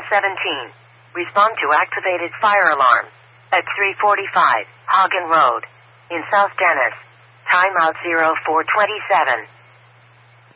17. Respond to activated fire alarm. At 345, Hagen Road. In South Dennis. Timeout 0427.